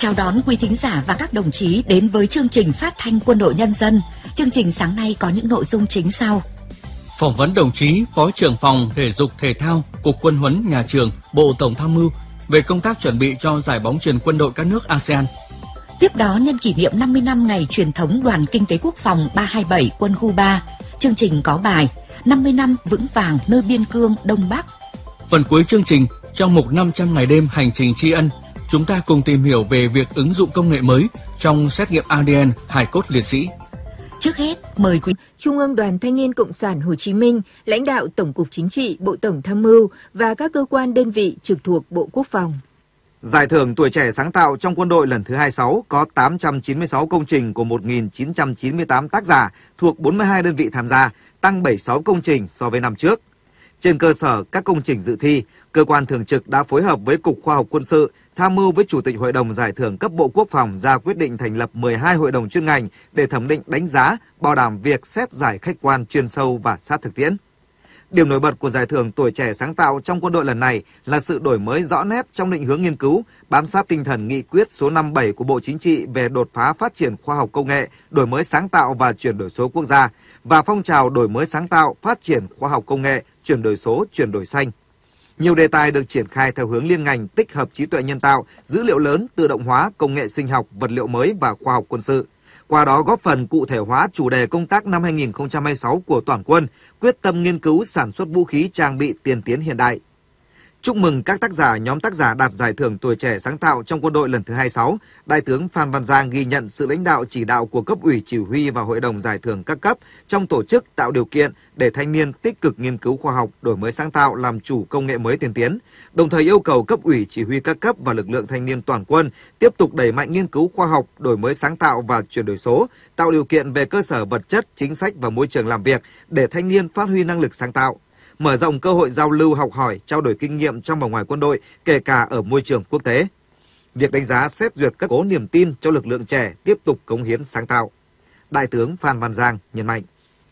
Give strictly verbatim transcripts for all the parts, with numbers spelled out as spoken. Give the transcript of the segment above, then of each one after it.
Chào đón quý thính giả và các đồng chí đến với chương trình phát thanh Quân đội Nhân dân. Chương trình sáng nay có những nội dung chính sau. Phỏng vấn đồng chí Phó trưởng phòng Thể dục Thể thao, Cục Quân huấn Nhà trường, Bộ Tổng tham mưu về công tác chuẩn bị cho giải bóng chuyền quân đội các nước a sê an. Tiếp đó, nhân kỷ niệm năm mươi năm ngày truyền thống Đoàn Kinh tế Quốc phòng ba hai bảy Quân khu ba, chương trình có bài năm mươi năm vững vàng nơi biên cương Đông Bắc. Phần cuối chương trình, trong mục năm trăm ngày đêm hành trình tri ân, chúng ta cùng tìm hiểu về việc ứng dụng công nghệ mới trong xét nghiệm a đê en hài cốt liệt sĩ. Trước hết, mời quý Trung ương Đoàn Thanh niên Cộng sản Hồ Chí Minh, lãnh đạo Tổng cục Chính trị, Bộ Tổng tham mưu và các cơ quan đơn vị trực thuộc Bộ Quốc phòng. Giải thưởng Tuổi trẻ sáng tạo trong quân đội lần thứ hai mươi sáu có tám trăm chín mươi sáu công trình của một nghìn chín trăm chín mươi tám tác giả thuộc bốn mươi hai đơn vị tham gia, tăng bảy mươi sáu công trình so với năm trước. Trên cơ sở các công trình dự thi, cơ quan thường trực đã phối hợp với Cục Khoa học Quân sự, tham mưu với Chủ tịch Hội đồng Giải thưởng cấp Bộ Quốc phòng ra quyết định thành lập mười hai hội đồng chuyên ngành để thẩm định đánh giá, bảo đảm việc xét giải khách quan, chuyên sâu và sát thực tiễn. Điểm nổi bật của Giải thưởng Tuổi trẻ sáng tạo trong quân đội lần này là sự đổi mới rõ nét trong định hướng nghiên cứu, bám sát tinh thần nghị quyết số năm mươi bảy của Bộ Chính trị về đột phá phát triển khoa học công nghệ, đổi mới sáng tạo và chuyển đổi số quốc gia và phong trào đổi mới sáng tạo, phát triển khoa học công nghệ, chuyển đổi số, chuyển đổi xanh. Nhiều đề tài được triển khai theo hướng liên ngành, tích hợp trí tuệ nhân tạo, dữ liệu lớn, tự động hóa, công nghệ sinh học, vật liệu mới và khoa học quân sự. Qua đó góp phần cụ thể hóa chủ đề công tác năm hai nghìn không trăm hai mươi sáu của toàn quân, quyết tâm nghiên cứu sản xuất vũ khí trang bị tiên tiến hiện đại. Chúc mừng các tác giả, nhóm tác giả đạt Giải thưởng Tuổi trẻ sáng tạo trong quân đội lần thứ hai mươi sáu, Đại tướng Phan Văn Giang ghi nhận sự lãnh đạo chỉ đạo của cấp ủy chỉ huy và Hội đồng Giải thưởng các cấp trong tổ chức tạo điều kiện để thanh niên tích cực nghiên cứu khoa học, đổi mới sáng tạo, làm chủ công nghệ mới tiên tiến. Đồng thời yêu cầu cấp ủy chỉ huy các cấp và lực lượng thanh niên toàn quân tiếp tục đẩy mạnh nghiên cứu khoa học, đổi mới sáng tạo và chuyển đổi số, tạo điều kiện về cơ sở vật chất, chính sách và môi trường làm việc để thanh niên phát huy năng lực sáng tạo. Mở rộng cơ hội giao lưu học hỏi, trao đổi kinh nghiệm trong và ngoài quân đội, kể cả ở môi trường quốc tế. Việc đánh giá xét duyệt các cố niềm tin cho lực lượng trẻ tiếp tục cống hiến sáng tạo. Đại tướng Phan Văn Giang nhấn mạnh.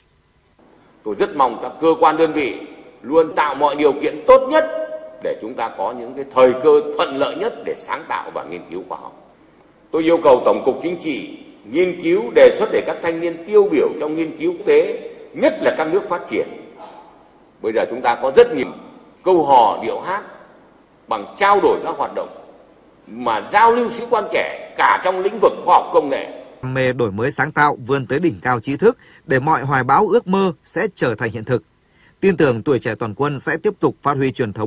Tôi rất mong các cơ quan đơn vị luôn tạo mọi điều kiện tốt nhất để chúng ta có những cái thời cơ thuận lợi nhất để sáng tạo và nghiên cứu khoa học. Tôi yêu cầu Tổng cục Chính trị nghiên cứu đề xuất để các thanh niên tiêu biểu trong nghiên cứu quốc tế, nhất là các nước phát triển. Bây giờ chúng ta có rất nhiều câu hò điệu hát bằng trao đổi các hoạt động mà giao lưu sĩ quan trẻ cả trong lĩnh vực khoa học công nghệ. Mê đổi mới sáng tạo vươn tới đỉnh cao trí thức để mọi hoài bão ước mơ sẽ trở thành hiện thực. Tin tưởng tuổi trẻ toàn quân sẽ tiếp tục phát huy truyền thống